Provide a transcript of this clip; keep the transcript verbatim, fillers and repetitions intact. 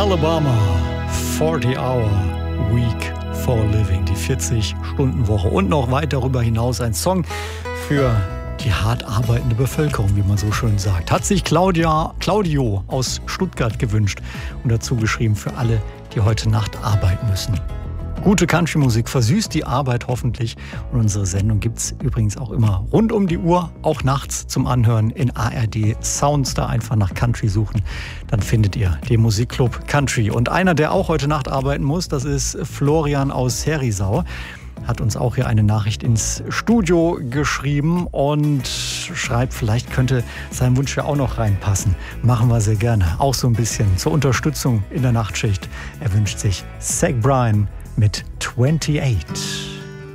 Alabama, forty hour week for living, die vierzig-Stunden-Woche und noch weit darüber hinaus ein Song für die hart arbeitende Bevölkerung, wie man so schön sagt. Hat sich Claudia, Claudio aus Stuttgart gewünscht und dazu geschrieben für alle, die heute Nacht arbeiten müssen. Gute Country-Musik versüßt die Arbeit hoffentlich. Und unsere Sendung gibt es übrigens auch immer rund um die Uhr, auch nachts zum Anhören in A R D Sounds. Da einfach nach Country suchen, dann findet ihr den Musikclub Country. Und einer, der auch heute Nacht arbeiten muss, das ist Florian aus Herisau. Hat uns auch hier eine Nachricht ins Studio geschrieben und schreibt, vielleicht könnte sein Wunsch ja auch noch reinpassen. Machen wir sehr gerne. Auch so ein bisschen zur Unterstützung in der Nachtschicht. Er wünscht sich Zach Bryan mit twenty-eight.